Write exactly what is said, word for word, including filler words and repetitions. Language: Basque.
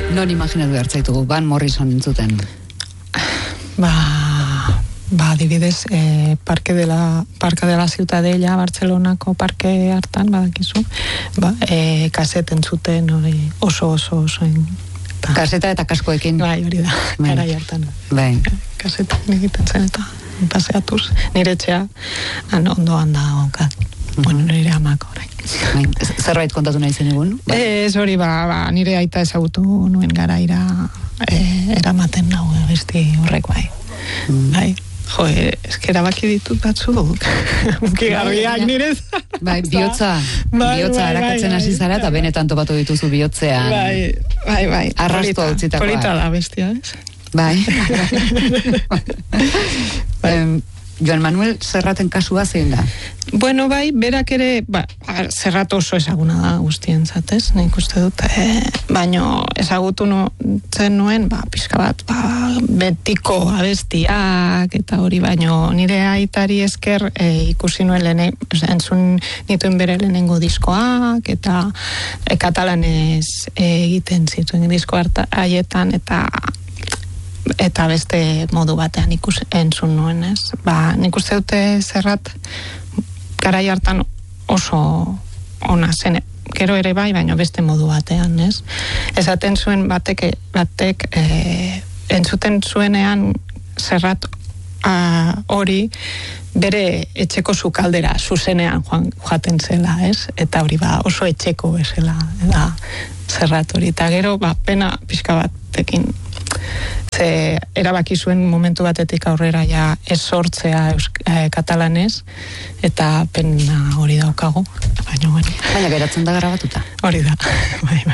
Non imaginatu hartzaitugu, Van Morrison entzuten? Ba, ba, adibidez, eh, parke de la, parke de la Ciutadella, Bartzelonako parke hartan, badakizu, ba, eh, kaset entzuten, hori, oso, oso, oso, en, ta. Kaseta eta kaskoekin. Bai, hori da, garai hartan. Bai. Kasetak egiten zen eta paseatuz, nire etxea, han ondoan da onkat. Uh-huh. Bueno, nire amako orain. Bai. Zerbait kontatu nahi zen egun? Bai. Ez hori, ba, ba, nire aita ezagutu nuen garaira eh, eramaten nau besti horrek bai. Mm. Bai. Jo, eskera baki ditut batzuk. Uki garbiak nirez. Bai, bihotza. Bai, bihotza bai, arakatzen bai, hasi zara eta benetan topatu dituzu bihotzean. Bai, bai, bai. Arrasto hau zitakoa. Polita da bestia, ez? Bai. Bai. Joan Manuel Serraten kasua zein da? Bueno, bai, berak ere, ba, Serrat oso ezaguna da guztien zatez, nik uste dut, eh, baino ezagutu no, zen nuen, ba, pixka bat, ba, betiko abestiak, eta hori baino, nire aitari esker eh, ikusi nuen lehene, entzun nituen bere lehenengo diskoak, eta eh, katalanez eh, egiten zituen disko harta, haietan, eta eta beste modu batean ikus entzun nuen, ez? Ba, nik uste dute Serrat garai hartan oso ona zen, gero ere bai, baina beste modu batean, ez? Esaten zuen batek, batek e, entzuten zuenean Serrat a, hori bere etxeko sukaldera zuzenean joan, joaten zela, ez? Eta hori ba oso etxeko bezala da Serrat hori, eta gero ba, pena pixka batekin ze erabaki zuen momentu batetik aurrera ja ez sortzea eh, katalanez, eta pena hori daukagu, baina bueno. Baina geratzen da grabatuta. Hori da, bai, bai.